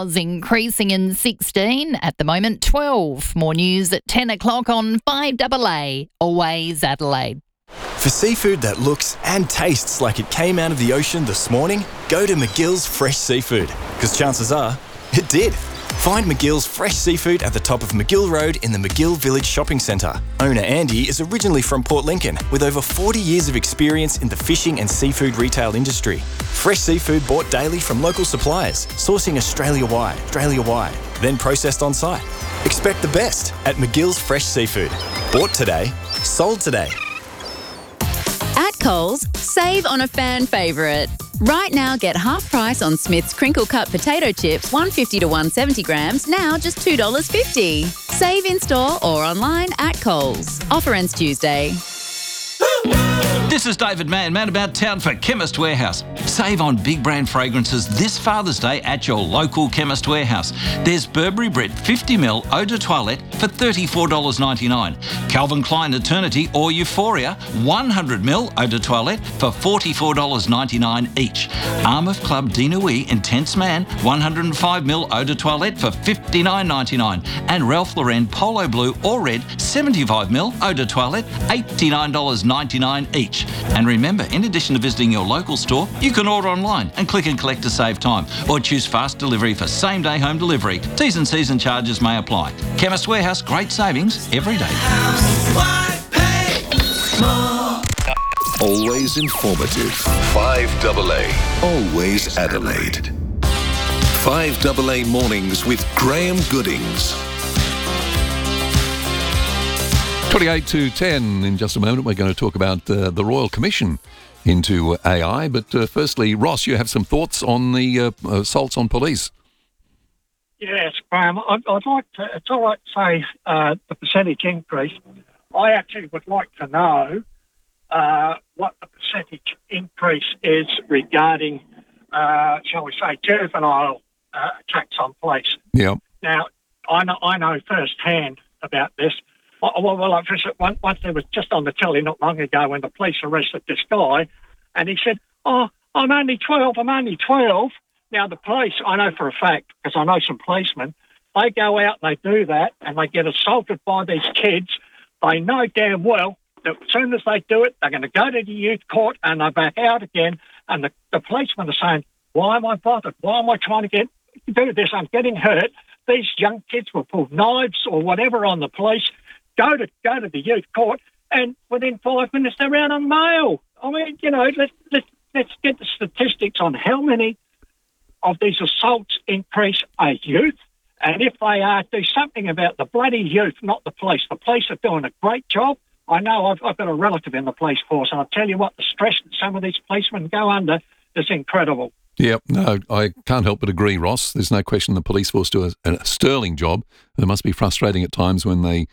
hours increasing in 16, at the moment 12. More news at 10 o'clock on 5AA, Always Adelaide. For seafood that looks and tastes like it came out of the ocean this morning, go to McGill's Fresh Seafood, because chances are it did. Find McGill's Fresh Seafood at the top of McGill Road in the McGill Village Shopping Centre. Owner Andy is originally from Port Lincoln with over 40 years of experience in the fishing and seafood retail industry. Fresh seafood bought daily from local suppliers, sourcing Australia-wide, then processed on site. Expect the best at McGill's Fresh Seafood. Bought today, sold today. At Coles, save on a fan favourite. Right now, get half price on Smith's crinkle cut potato chips, 150 to 170 grams, now just $2.50. Save in store or online at Coles. Offer ends Tuesday. This is David Mann about town for Chemist Warehouse. Save on big brand fragrances this Father's Day at your local Chemist Warehouse. There's Burberry Brit 50ml Eau de Toilette for $34.99. Calvin Klein Eternity or Euphoria 100ml Eau de Toilette for $44.99 each. Arm of Club Dinouis Intense Man 105ml Eau de Toilette for $59.99. And Ralph Lauren Polo Blue or Red 75ml Eau de Toilette $89.99 each. And remember, in addition to visiting your local store, you can order online and click and collect to save time, or choose fast delivery for same-day home delivery. T's and C's and charges may apply. Chemist Warehouse, great savings every day. Always informative. 5AA. Always Adelaide. 5AA Mornings with Graham Goodings. 28 to 10. In just a moment, we're going to talk about the Royal Commission into AI. But firstly, Ross, you have some thoughts on the assaults on police. Yes, Graham. I'd like to, it's all right to say the percentage increase. I actually would like to know what the percentage increase is regarding, shall we say, juvenile attacks on police. Yeah. Now, I know firsthand about this. Once there was just on the telly not long ago when the police arrested this guy, and he said, "Oh, I'm only 12. Now, the police, I know for a fact, because I know some policemen, they go out and they do that, and they get assaulted by these kids. They know damn well that as soon as they do it, they're going to go to the youth court and they're back out again. And the policemen are saying, why am I bothered? Why am I trying to do this? I'm getting hurt. These young kids will pull knives or whatever on the police. Go to the youth court, and within 5 minutes they're out on bail. I mean, let's get the statistics on how many of these assaults increase are youth, and if they are, do something about the bloody youth, not the police. The police are doing a great job. I know I've got a relative in the police force, and I'll tell you what, the stress that some of these policemen go under is incredible. Yeah, no, I can't help but agree, Ross. There's no question the police force do a sterling job. It must be frustrating at times when they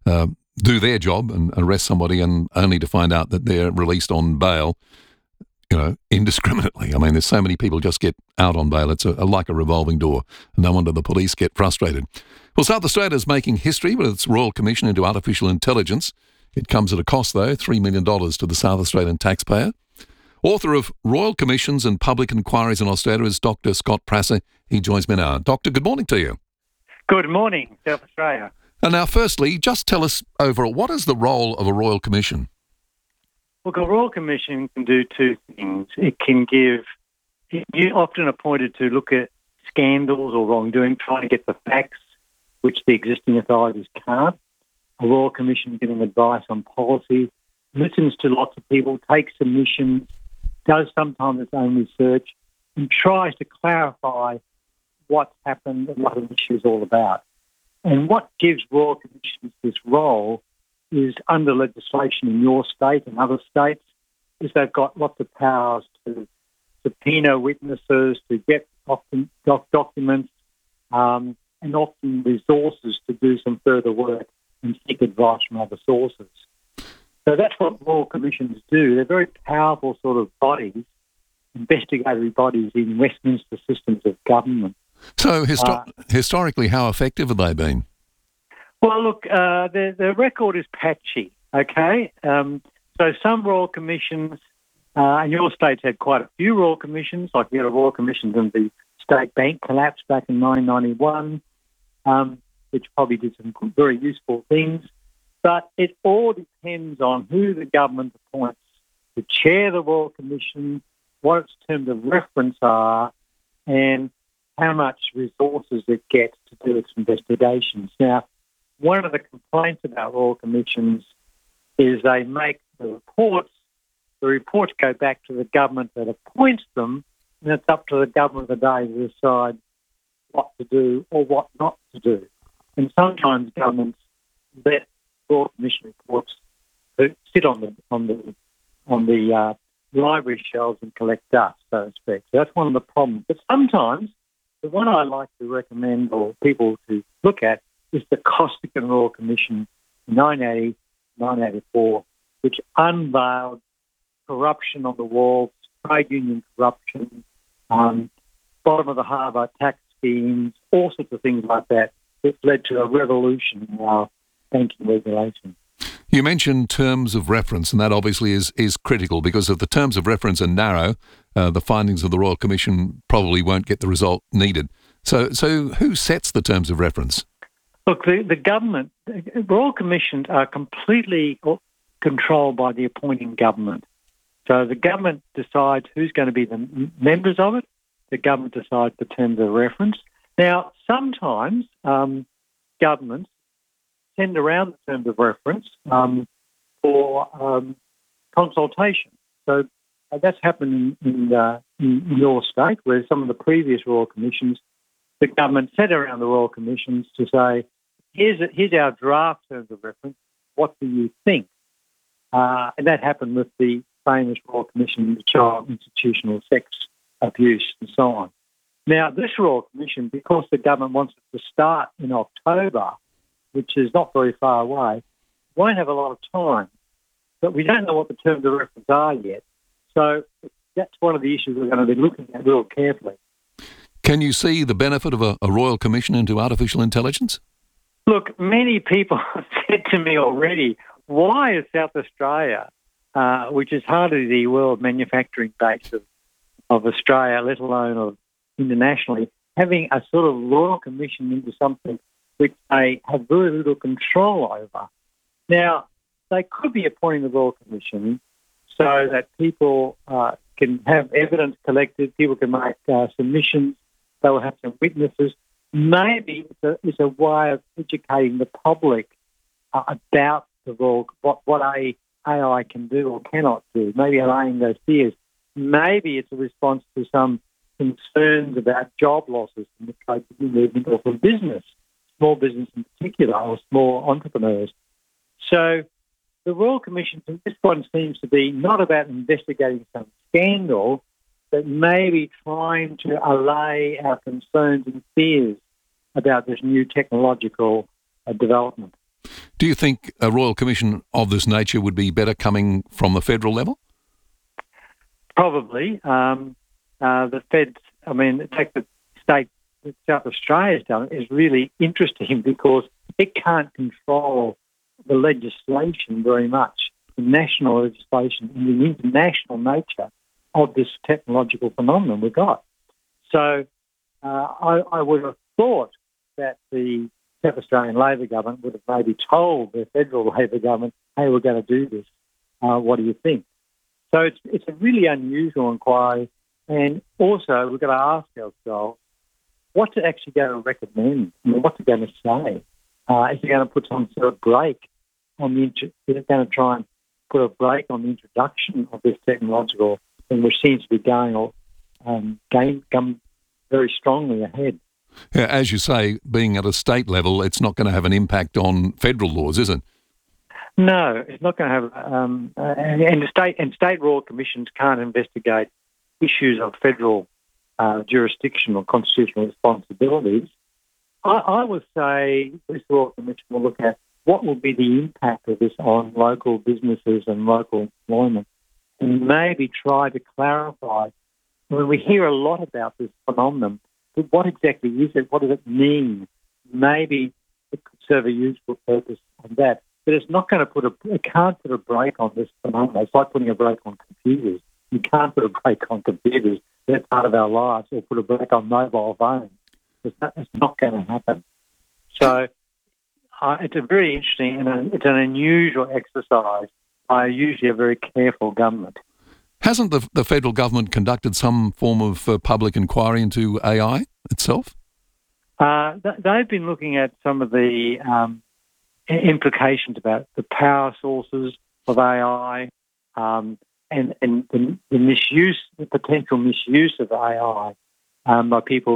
do their job and arrest somebody and only to find out that they're released on bail, indiscriminately. I mean, there's so many people just get out on bail. It's like a revolving door. No wonder the police get frustrated. Well, South Australia is making history with its Royal Commission into Artificial Intelligence. It comes at a cost, though, $3 million to the South Australian taxpayer. Author of Royal Commissions and Public Inquiries in Australia is Dr. Scott Prasser. He joins me now. Doctor, good morning to you. Good morning, South Australia. And now, firstly, just tell us overall, what is the role of a Royal Commission? Look, a Royal Commission can do two things. It can give, you're often appointed to look at scandals or wrongdoing, trying to get the facts, which the existing authorities can't. A Royal Commission giving advice on policy, listens to lots of people, takes submissions, does sometimes its own research, and tries to clarify what's happened and what an issue is all about. And what gives Royal Commissions this role is under legislation in your state and other states, is they've got lots of powers to subpoena witnesses, to get often documents, and often resources to do some further work and seek advice from other sources. So that's what Royal Commissions do. They're very powerful sort of bodies, investigatory bodies in Westminster systems of government. So historically, how effective have they been? Well, look, the record is patchy, okay? So some Royal Commissions, and your state's had quite a few Royal Commissions, like we had a Royal Commission in the State Bank collapse back in 1991, which probably did some very useful things. But it all depends on who the government appoints to chair the Royal Commission, what its terms of reference are, and how much resources it gets to do its investigations. Now, one of the complaints about Royal Commissions is they make the reports go back to the government that appoints them, and it's up to the government of the day to decide what to do or what not to do. And sometimes governments let Royal Commission reports sit on the library shelves and collect dust, so to speak. So that's one of the problems. But sometimes the one I like to recommend or people to look at is the Costigan Royal Commission in 1984, which unveiled corruption on the walls, trade union corruption, bottom of the harbour tax schemes, all sorts of things like that. It led to a revolution in our banking regulation. You mentioned terms of reference, and that obviously is critical because if the terms of reference are narrow, the findings of the Royal Commission probably won't get the result needed. So who sets the terms of reference? Look, the government, Royal Commissions are completely controlled by the appointing government. So the government decides who's going to be the members of it. The government decides the terms of reference. Now, sometimes governments send around the terms of reference for consultation. So that's happened in your state, where some of the previous Royal Commissions, the government sent around the Royal Commissions to say, here's our draft terms of reference. What do you think? And that happened with the famous Royal Commission into Child Institutional Sex Abuse and so on. Now, this Royal Commission, because the government wants it to start in October, which is not very far away, won't have a lot of time. But we don't know what the terms of reference are yet. So that's one of the issues we're going to be looking at real carefully. Can you see the benefit of a Royal Commission into artificial intelligence? Look, many people have said to me already, why is South Australia, which is hardly the world manufacturing base of Australia, let alone of internationally, having a sort of Royal Commission into something which they have very little control over? Now, they could be appointing the Royal Commission so that people can have evidence collected, people can make submissions, they will have some witnesses. Maybe it's a way of educating the public about the Royal, what AI can do or cannot do, maybe allaying those fears. Maybe it's a response to some concerns about job losses in the trade movement or for business, small business in particular, or small entrepreneurs. So the Royal Commission, this one seems to be not about investigating some scandal, but maybe trying to allay our concerns and fears about this new technological development. Do you think a Royal Commission of this nature would be better coming from the federal level? Probably. The feds, the fact that state that South Australia's done is really interesting because it can't control the legislation very much, the national legislation and the international nature of this technological phenomenon we've got. So I would have thought that the South Australian Labor government would have maybe told the federal Labor government, hey, we're going to do this. What do you think? So it's a really unusual inquiry. And also, we've got to ask ourselves, what's it actually going to recommend? What's it going to say? Is it going to put some sort of brake on is it going to try and put a brake on the introduction of this technological thing, which seems to be going very strongly ahead? Yeah, as you say, being at a state level, it's not going to have an impact on federal laws, is it? No, it's not going to have. And state Royal Commissions can't investigate issues of federal jurisdiction or constitutional responsibilities. I would say this Royal Commission will look at what will be the impact of this on local businesses and local employment, and maybe try to clarify. When we hear a lot about this phenomenon, but what exactly is it? What does it mean? Maybe it could serve a useful purpose on that. But it's not going to it can't put a brake on this phenomenon. It's like putting a brake on computers. You can't put a brake on computers. they're part of our lives or put a brake on mobile phones. It's not going to happen. So it's a very interesting and it's an unusual exercise by usually a very careful government. Hasn't the federal government conducted some form of public inquiry into AI itself? They've been looking at some of the implications about the power sources of AI and the misuse, the potential misuse of AI by people